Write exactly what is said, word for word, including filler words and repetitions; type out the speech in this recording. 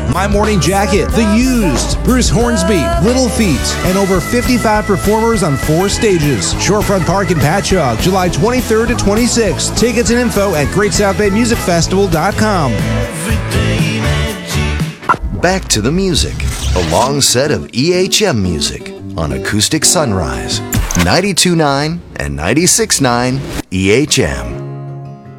My Morning Jacket, The Used, Bruce Hornsby, Little Feat, and over fifty-five performers on four stages. Shorefront Park in Patchogue, July twenty-third to twenty-sixth. Tickets and info at great south bay music festival dot com. Back to the music. A long set of E H M music on Acoustic Sunrise. ninety-two point nine and ninety-six point nine E H M.